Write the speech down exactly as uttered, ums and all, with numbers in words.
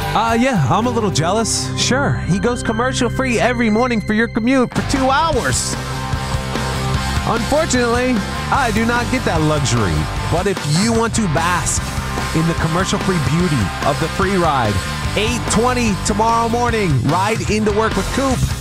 Uh, yeah, I'm a little jealous. Sure, he goes commercial-free every morning for your commute for two hours. Unfortunately, I do not get that luxury. But if you want to bask in the commercial-free beauty of the free ride, eight twenty tomorrow morning, ride into work with Coop.